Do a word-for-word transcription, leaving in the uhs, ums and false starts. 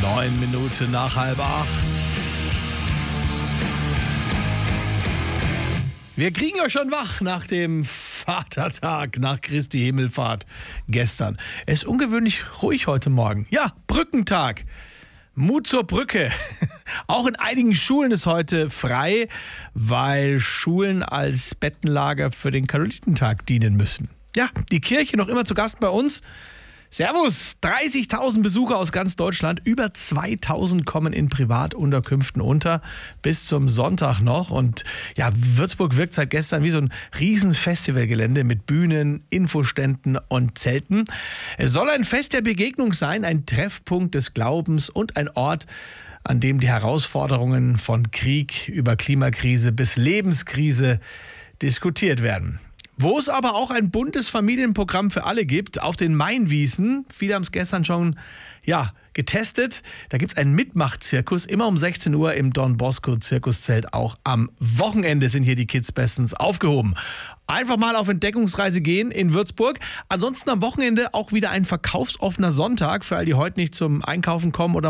Neun Minuten nach halb acht. Wir kriegen euch schon wach nach dem Vatertag, nach Christi Himmelfahrt gestern. Es ist ungewöhnlich ruhig heute Morgen. Ja, Brückentag. Mut zur Brücke. Auch in einigen Schulen ist heute frei, weil Schulen als Bettenlager für den Karmelitentag dienen müssen. Ja, die Kirche noch immer zu Gast bei uns. Servus, dreißigtausend Besucher aus ganz Deutschland, über zweitausend kommen in Privatunterkünften unter, bis zum Sonntag noch. Und ja, Würzburg wirkt seit gestern wie so ein riesen Festivalgelände mit Bühnen, Infoständen und Zelten. Es soll ein Fest der Begegnung sein, ein Treffpunkt des Glaubens und ein Ort, an dem die Herausforderungen von Krieg über Klimakrise bis Lebenskrise diskutiert werden. Wo es aber auch ein buntes Familienprogramm für alle gibt, auf den Mainwiesen. Viele haben es gestern schon ja, getestet. Da gibt es einen Mitmachzirkus, immer um sechzehn Uhr im Don Bosco Zirkuszelt. Auch am Wochenende sind hier die Kids bestens aufgehoben. Einfach mal auf Entdeckungsreise gehen in Würzburg. Ansonsten am Wochenende auch wieder ein verkaufsoffener Sonntag für all die heute nicht zum Einkaufen kommen oder